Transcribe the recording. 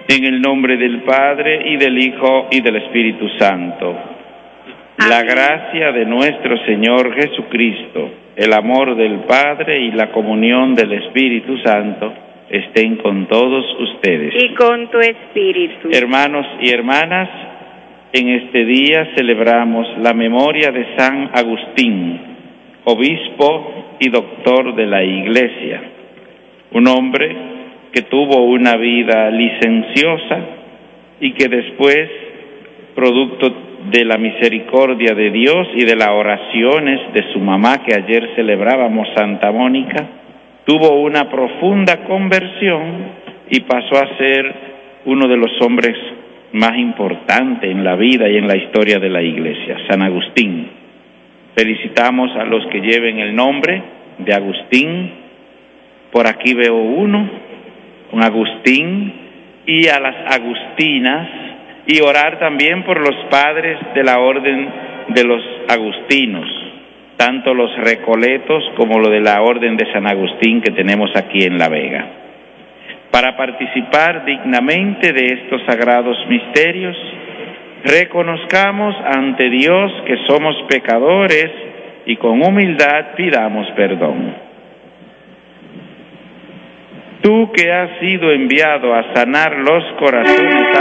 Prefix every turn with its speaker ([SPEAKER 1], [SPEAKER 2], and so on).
[SPEAKER 1] En el nombre del Padre, y del Hijo, y del Espíritu Santo. Amén. La gracia de nuestro Señor Jesucristo, el amor del Padre y la comunión del Espíritu Santo estén con todos ustedes.
[SPEAKER 2] Y con tu espíritu.
[SPEAKER 1] Hermanos y hermanas, en este día celebramos la memoria de San Agustín, obispo y doctor de la Iglesia, un hombre que tuvo una vida licenciosa y que después, producto de la misericordia de Dios y de las oraciones de su mamá, que ayer celebrábamos, Santa Mónica, tuvo una profunda conversión y pasó a ser uno de los hombres más importantes en la vida y en la historia de la Iglesia, San Agustín. Felicitamos a los que lleven el nombre de Agustín. Por aquí veo uno, un Agustín, y a las agustinas, y orar también por los padres de la orden de los agustinos, tanto los recoletos como lo de la orden de San Agustín que tenemos aquí en La Vega. Para participar dignamente de estos sagrados misterios, reconozcamos ante Dios que somos pecadores y con humildad pidamos perdón. Tú que has sido enviado a sanar los corazones